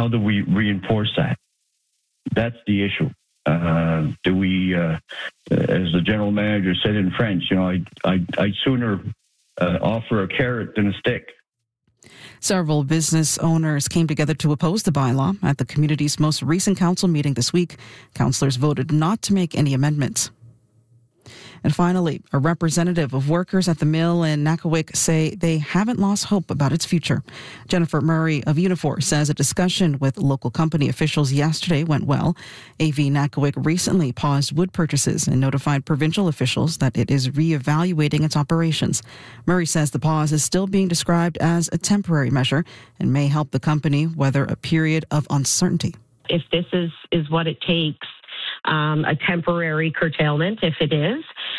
how do we reinforce that? That's the issue. Do we, as the general manager said in French, I'd sooner offer a carrot than a stick. Several business owners came together to oppose the bylaw. At the community's most recent council meeting this week, councillors voted not to make any amendments. And finally, a representative of workers at the mill in Nakawik say they haven't lost hope about its future. Jennifer Murray of Unifor says a discussion with local company officials yesterday went well. AV Nakawik recently paused wood purchases and notified provincial officials that it is reevaluating its operations. Murray says the pause is still being described as a temporary measure and may help the company weather a period of uncertainty. If this is what it takes, a temporary curtailment, if it is,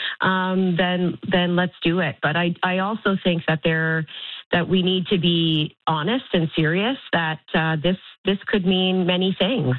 then let's do it. But I also think that we need to be honest and serious that this could mean many things.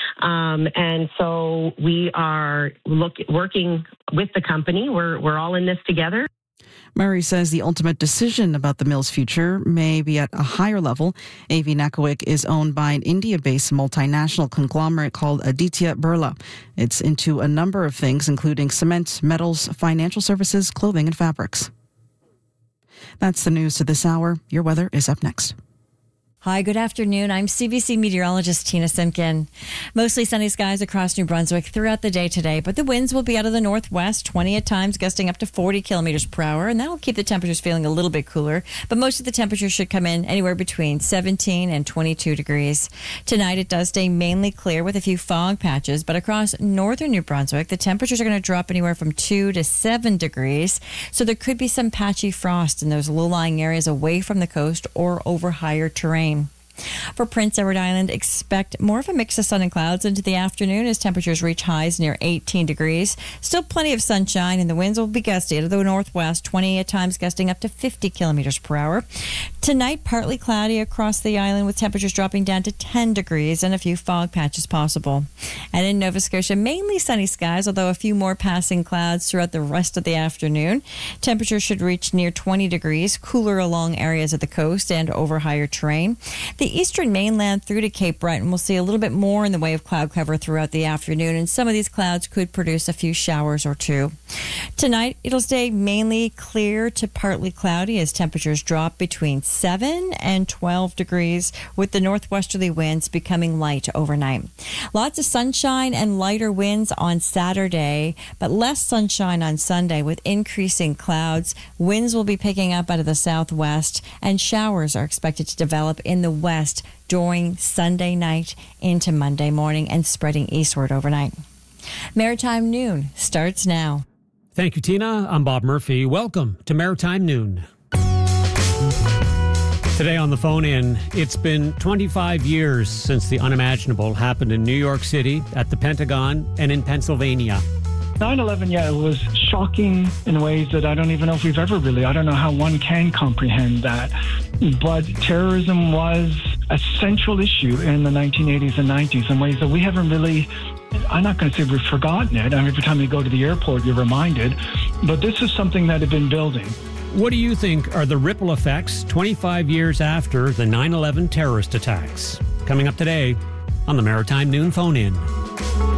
And so we are working with the company. We're all in this together. Murray says the ultimate decision about the mill's future may be at a higher level. AV Nakawik is owned by an India-based multinational conglomerate called Aditya Birla. It's into a number of things, including cement, metals, financial services, clothing, and fabrics. That's the news to this hour. Your weather is up next. Hi, good afternoon. I'm CBC meteorologist Tina Simpkin. Mostly sunny skies across New Brunswick throughout the day today, but the winds will be out of the northwest, 20 at times, gusting up to 40 kilometers per hour, and that'll keep the temperatures feeling a little bit cooler. But most of the temperatures should come in anywhere between 17 and 22 degrees. Tonight, it does stay mainly clear with a few fog patches, but across northern New Brunswick, the temperatures are going to drop anywhere from 2 to 7 degrees. So there could be some patchy frost in those low-lying areas away from the coast or over higher terrain. For Prince Edward Island, expect more of a mix of sun and clouds into the afternoon as temperatures reach highs near 18 degrees. Still plenty of sunshine, and the winds will be gusty out of the northwest, 20 at times gusting up to 50 kilometers per hour. Tonight, partly cloudy across the island with temperatures dropping down to 10 degrees and a few fog patches possible. And in Nova Scotia, mainly sunny skies, although a few more passing clouds throughout the rest of the afternoon. Temperatures should reach near 20 degrees, cooler along areas of the coast and over higher terrain. The eastern mainland through to Cape Breton will see a little bit more in the way of cloud cover throughout the afternoon, and some of these clouds could produce a few showers or two. Tonight, it'll stay mainly clear to partly cloudy as temperatures drop between 7 and 12 degrees, with the northwesterly winds becoming light overnight. Lots of sunshine and lighter winds on Saturday, but less sunshine on Sunday with increasing clouds. Winds will be picking up out of the southwest, and showers are expected to develop in the west during Sunday night into Monday morning and spreading eastward overnight. Maritime Noon starts now. Thank you, Tina. I'm Bob Murphy. Welcome to Maritime Noon. Today on the phone in, it's been 25 years since the unimaginable happened in New York City, at the Pentagon, and in Pennsylvania. 9/11, it was shocking in ways that I don't even know if we've ever really, I don't know how one can comprehend that. But terrorism was a central issue in the 1980s and 90s in ways that we haven't really, I'm not going to say we've forgotten it. I mean, every time you go to the airport, you're reminded. But this is something that had been building. What do you think are the ripple effects 25 years after the 9/11 terrorist attacks? Coming up today on the Maritime Noon Phone In.